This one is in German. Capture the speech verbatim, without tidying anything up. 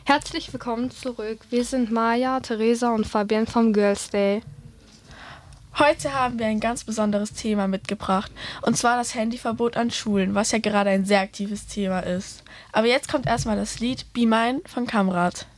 Herzlich willkommen zurück. Wir sind Maja, Theresa und Fabian vom Girls Day. Heute haben wir ein ganz besonderes Thema mitgebracht, und zwar das Handyverbot an Schulen, was ja gerade ein sehr aktives Thema ist. Aber jetzt kommt erstmal das Lied Be Mine von Kamrat.